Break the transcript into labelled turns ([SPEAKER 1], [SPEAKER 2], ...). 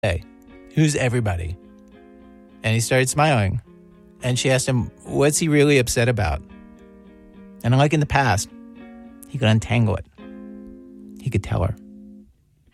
[SPEAKER 1] Hey, who's everybody? And he started smiling. And she asked him, what's he really upset about? And like in the past, he could untangle it. He could tell her.